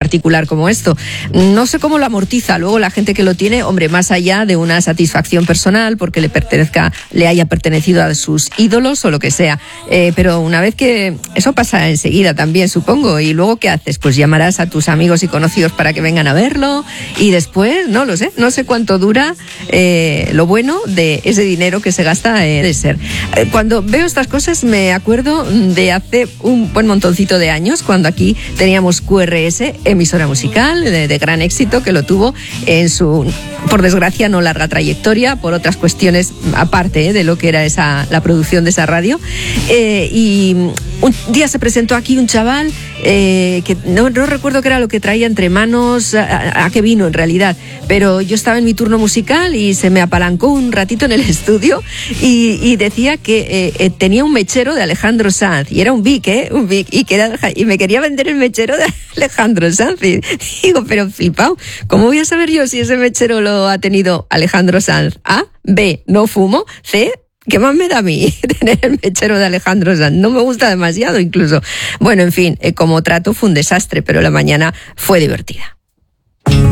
particular como esto. No sé cómo lo amortiza luego la gente que lo tiene, hombre, más allá de una satisfacción personal porque le haya pertenecido a sus ídolos o lo que sea. Pero una vez que eso pasa enseguida también, supongo, y luego ¿qué haces? Pues llamarás a tus amigos y conocidos para que vengan a verlo y después, no lo sé, no sé cuánto dura lo bueno de ese dinero que se gasta de ser. Cuando veo estas cosas me acuerdo de hace un buen montoncito de años, cuando aquí teníamos QRS, emisora musical de gran éxito, que lo tuvo en su, por desgracia, no larga trayectoria, por otras cuestiones aparte de lo que era la producción de esa radio. Y un día se presentó aquí un chaval que no recuerdo qué era lo que traía entre manos, a qué vino en realidad, pero yo estaba en mi turno musical y se me apalancó un ratito en el estudio y decía que tenía un mechero de Alejandro Sanz, y era un Vic, y me quería vender el mechero de Alejandro Sanz, y digo, pero flipao, ¿cómo voy a saber yo si ese mechero lo ha tenido Alejandro Sanz? A, B, no fumo, C, ¿qué más me da a mí tener el mechero de Alejandro Sanz? No me gusta demasiado incluso. Bueno, en fin, como trato fue un desastre, pero la mañana fue divertida.